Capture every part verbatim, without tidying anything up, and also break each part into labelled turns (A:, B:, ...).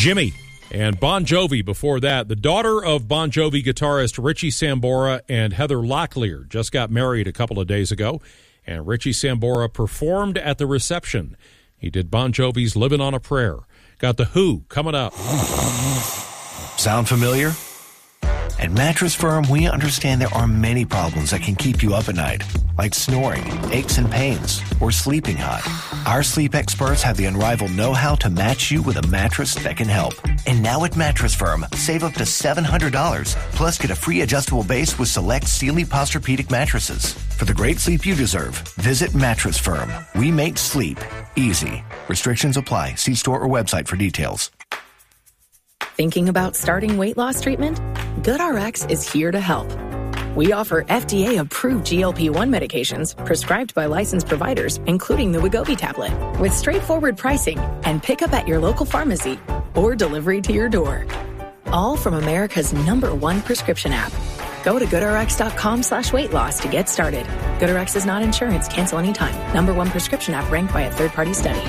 A: Jimmy. And Bon Jovi before that. The daughter of Bon Jovi guitarist Richie Sambora and Heather Locklear just got married a couple of days ago, and Richie Sambora performed at the reception. He did Bon Jovi's Living on a Prayer. Got The Who coming up.
B: Sound familiar? At Mattress Firm, we understand there are many problems that can keep you up at night, like snoring, aches and pains, or sleeping hot. Our sleep experts have the unrivaled know-how to match you with a mattress that can help. And now at Mattress Firm, save up to seven hundred dollars, plus get a free adjustable base with select Sealy Posturepedic mattresses. For the great sleep you deserve, visit Mattress Firm. We make sleep easy. Restrictions apply. See store or website for details.
C: Thinking about starting weight loss treatment? GoodRx is here to help. We offer F D A-approved G L P one medications prescribed by licensed providers, including the Wegovy tablet, with straightforward pricing and pickup at your local pharmacy or delivery to your door. All from America's number one prescription app. Go to GoodRx.com slash weight loss to get started. GoodRx is not insurance. Cancel anytime. Number one prescription app ranked by a third-party study.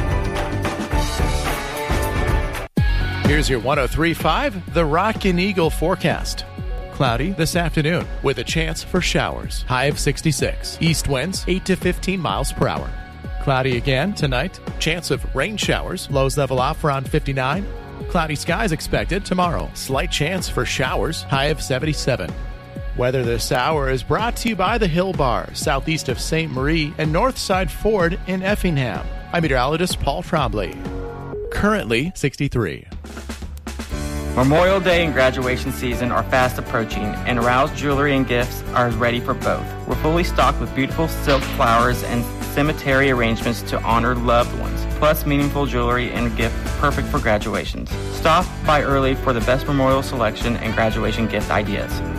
D: Here's your one oh three point five, the Rockin' Eagle forecast. Cloudy this afternoon with a chance for showers. High of sixty-six. East winds eight to fifteen miles per hour. Cloudy again tonight. Chance of rain showers. Lows level off around fifty-nine. Cloudy skies expected tomorrow. Slight chance for showers. High of seventy-seven. Weather this hour is brought to you by the Hill Bar, southeast of Saint Marie and Northside Ford in Effingham. I'm meteorologist Paul Trombley. Currently sixty-three.
E: Memorial Day and graduation season are fast approaching, and Rouse Jewelry and Gifts are ready for both. We're fully stocked with beautiful silk flowers and cemetery arrangements to honor loved ones, plus meaningful jewelry and gift perfect for graduations. Stop by early for the best memorial selection and graduation gift ideas.